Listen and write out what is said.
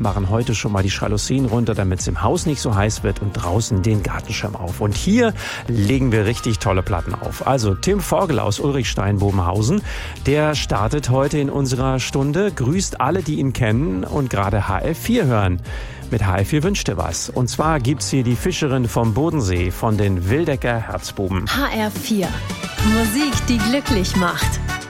machen heute schon mal die Jalousien runter, damit es im Haus nicht so heiß wird und draußen den Gartenschirm auf. Und hier legen wir richtig tolle Platten auf. Also Tim Vogel aus Ulrichstein-Bobenhausen, der startet heute in unserer Stunde, grüßt alle, die ihn kennen und gerade HR4 hören. Mit HR4 wünscht er was. Und zwar gibt's hier die Fischerin vom Bodensee von den Wildecker Herzbuben. HR4. Musik, die glücklich macht.